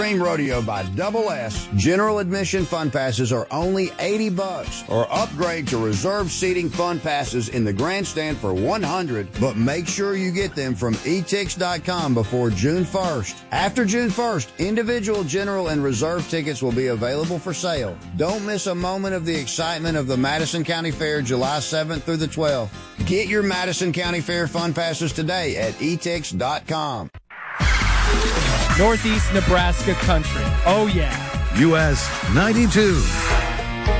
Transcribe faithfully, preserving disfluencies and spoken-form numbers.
Extreme Rodeo by Double S. General admission fun passes are only eighty bucks, or upgrade to reserved seating fun passes in the grandstand for one hundred, but make sure you get them from e tix dot com before June first. After June first, individual general and reserve tickets will be available for sale. Don't miss a moment of the excitement of the Madison County Fair July seventh through the twelfth. Get your Madison County Fair fun passes today at e tix dot com. Northeast Nebraska country. Oh, yeah. U S ninety-two.